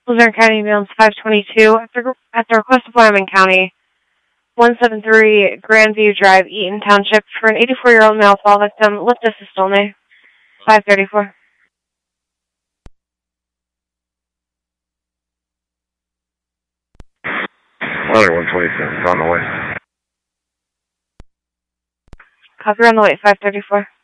Luzerne County Ambulance 522 at the request of Wyoming County. 173 Grandview Drive, Eaton Township, for an 84-year-old male fall victim. Lift assist only. 534. Other 127, on the way. Copy, on the way, 534.